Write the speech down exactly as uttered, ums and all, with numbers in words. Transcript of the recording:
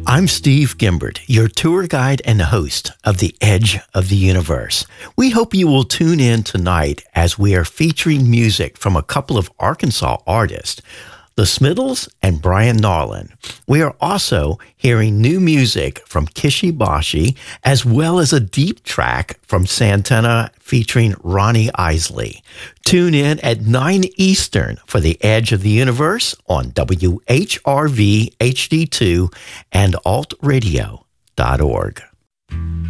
I'm Steve Gimbert, your tour guide and host of The Edge of the Universe. We hope you will tune in tonight as we are featuring music from a couple of Arkansas artists, The Smiddles and Brian Narlin. We are also hearing new music from Kishi Bashi, as well as a deep track from Santana featuring Ronnie Isley. Tune in at nine Eastern for The Edge of the Universe on W H R V H D two and alt radio dot org.